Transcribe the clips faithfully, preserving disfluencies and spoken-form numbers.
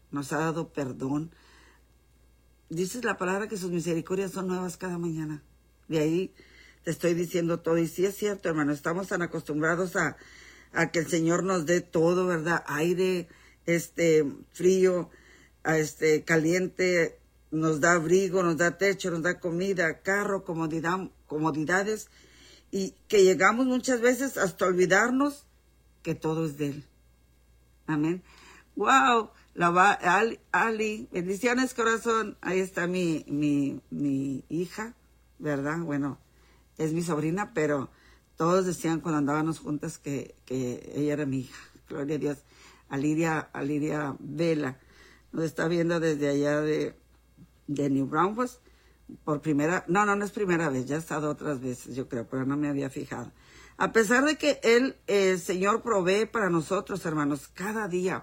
nos ha dado perdón. Dices la palabra que sus misericordias son nuevas cada mañana. De ahí te estoy diciendo todo. Y sí es cierto, hermano, estamos tan acostumbrados a, a que el Señor nos dé todo, ¿verdad? Aire, este, frío, a este, caliente, nos da abrigo, nos da techo, nos da comida, carro, comodidad, comodidades. Y que llegamos muchas veces hasta olvidarnos que todo es de Él. Amén. ¡Wow! La va, Ali, Ali, bendiciones, corazón. Ahí está mi, mi, mi hija, ¿verdad? Bueno, es mi sobrina, pero todos decían cuando andábamos juntas que, que ella era mi hija. Gloria a Dios. Aliria, Aliria Vela nos está viendo desde allá de, de New Braunfels. Por primera, no, no, no es primera vez, ya ha estado otras veces, yo creo, pero no me había fijado. A pesar de que Él, el Señor, provee para nosotros, hermanos, cada día.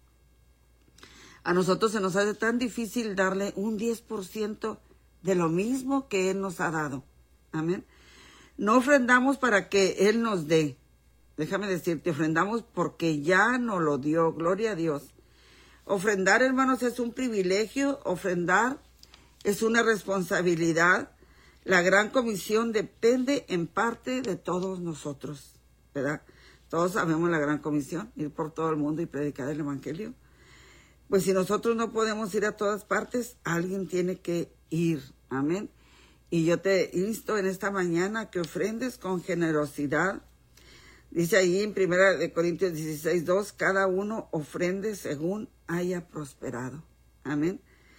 A nosotros se nos hace tan difícil darle un diez por ciento de lo mismo que Él nos ha dado. Amén. No ofrendamos para que Él nos dé. Déjame decirte, ofrendamos porque ya nos lo dio. Gloria a Dios. Ofrendar, hermanos, es un privilegio. Ofrendar es una responsabilidad. La gran comisión depende en parte de todos nosotros, ¿verdad? Todos sabemos la gran comisión, ir por todo el mundo y predicar el evangelio. Pues si nosotros no podemos ir a todas partes, alguien tiene que ir. Amén. Y yo te insto en esta mañana que ofrendes con generosidad. Dice ahí en primera de Corintios dieciséis, dos, cada uno ofrende según haya prosperado. Amén.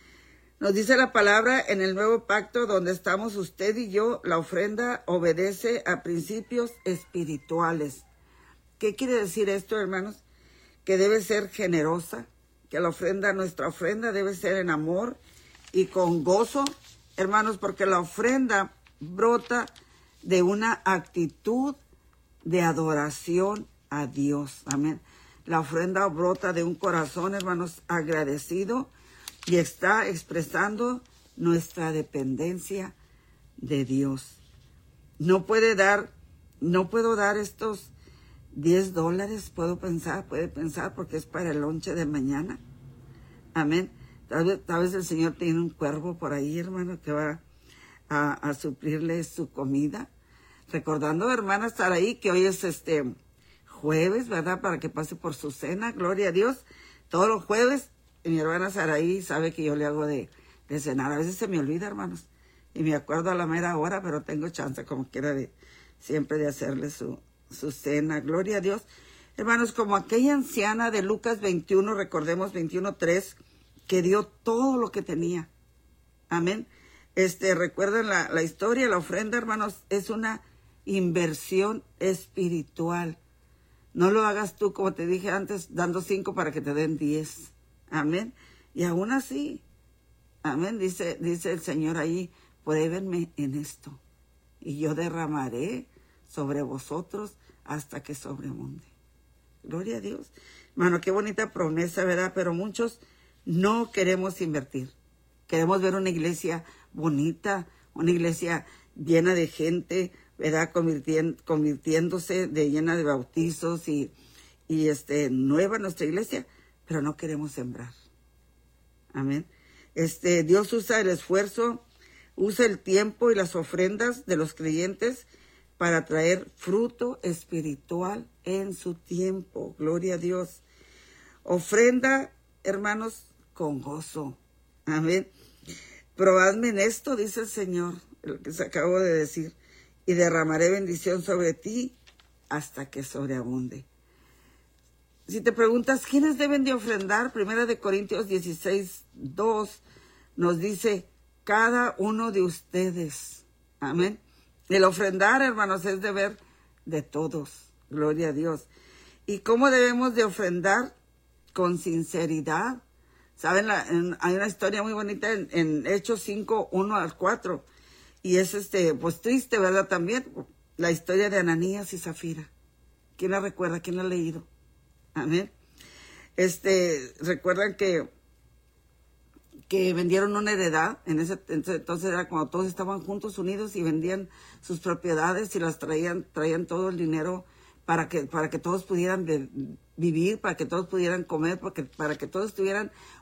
Nos dice la palabra en el nuevo pacto donde estamos usted y yo, la ofrenda obedece a principios espirituales. ¿Qué quiere decir esto, hermanos? Que debe ser generosa, que la ofrenda, nuestra ofrenda debe ser en amor y con gozo, hermanos, porque la ofrenda brota de una actitud de adoración a Dios. Amén. La ofrenda brota de un corazón, hermanos, agradecido y está expresando nuestra dependencia de Dios. No puede dar, no puedo dar estos diez dólares, puedo pensar, puede pensar porque es para el lonche de mañana. Amén. Tal vez, tal vez el Señor tiene un cuervo por ahí, hermano, que va a, a suplirle su comida. Recordando, hermana, estar ahí, que hoy es este jueves, ¿verdad? Para que pase por su cena, gloria a Dios. Todos los jueves, mi hermana Saraí sabe que yo le hago de, de cenar. A veces se me olvida, hermanos, y me acuerdo a la mera hora, pero tengo chance, como quiera, de siempre de hacerle su, su cena, gloria a Dios. Hermanos, como aquella anciana de Lucas veintiuno, recordemos veintiuno tres, que dio todo lo que tenía. Amén. Este, recuerden la, la historia, la ofrenda, hermanos, es una inversión espiritual. No lo hagas tú, como te dije antes, dando cinco para que te den diez. Amén. Y aún así, amén, dice, dice el Señor ahí, pruébenme en esto, y yo derramaré sobre vosotros hasta que sobreabunde. Gloria a Dios. Hermano, qué bonita promesa, ¿verdad? Pero muchos no queremos invertir. Queremos ver una iglesia bonita, una iglesia llena de gente, ¿verdad? Convirtien, convirtiéndose, de llena de bautizos y, y este, nueva nuestra iglesia, pero no queremos sembrar. Amén. Este, Dios usa el esfuerzo, usa el tiempo y las ofrendas de los creyentes para traer fruto espiritual en su tiempo. Gloria a Dios. Ofrenda, hermanos, con gozo. Amén. Probadme en esto, dice el Señor, lo que se acabó de decir, y derramaré bendición sobre ti hasta que sobreabunde. Si te preguntas, ¿quiénes deben de ofrendar? Primera de Corintios dieciséis, dos nos dice, cada uno de ustedes. Amén. El ofrendar, hermanos, es deber de todos. Gloria a Dios. ¿Y cómo debemos de ofrendar? Con sinceridad. ¿Saben? La, en, hay una historia muy bonita en, en Hechos cinco, uno al cuatro. Y es este, pues triste, ¿verdad? También la historia de Ananías y Zafira. ¿Quién la recuerda? ¿Quién la ha leído? Amén. Este, recuerdan que, que vendieron una heredad. En ese, en ese entonces era cuando todos estaban juntos, unidos, y vendían sus propiedades y las traían, traían todo el dinero para que, para que todos pudieran de, vivir, para que todos pudieran comer, porque, para que todos tuvieran